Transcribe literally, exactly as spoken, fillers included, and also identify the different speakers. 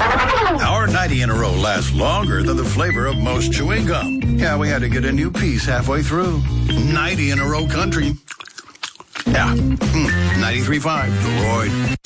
Speaker 1: Our ninety in a row lasts longer than the flavor of most chewing gum. Yeah, we had to get a new piece halfway through. ninety in a row country. Yeah, mm, ninety-three point five, The Royd.